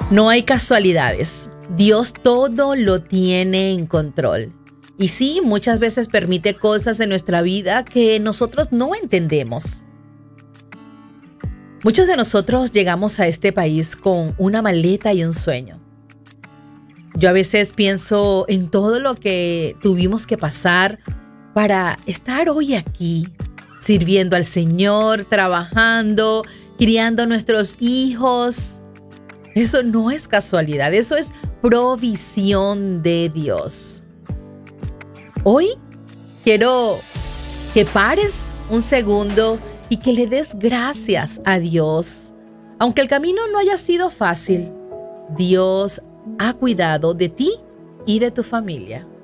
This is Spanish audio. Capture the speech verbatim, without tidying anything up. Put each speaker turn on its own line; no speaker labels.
No hay casualidades. Dios todo lo tiene en control. Y sí, muchas veces permite cosas en nuestra vida que nosotros no entendemos. Muchos de nosotros llegamos a este país con una maleta y un sueño. Yo a veces pienso en todo lo que tuvimos que pasar para estar hoy aquí, sirviendo al Señor, trabajando, criando a nuestros hijos. Eso no es casualidad, eso es provisión de Dios. Hoy quiero que pares un segundo y que le des gracias a Dios. Aunque el camino no haya sido fácil, Dios ha cuidado de ti y de tu familia.